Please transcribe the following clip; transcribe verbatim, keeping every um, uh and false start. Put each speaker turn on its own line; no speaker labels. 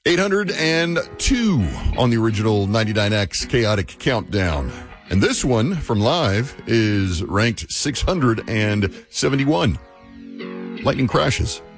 eight hundred two on the original ninety-nine X Chaotic Countdown. And this one from Live is ranked six hundred seventy-one. Lightning Crashes.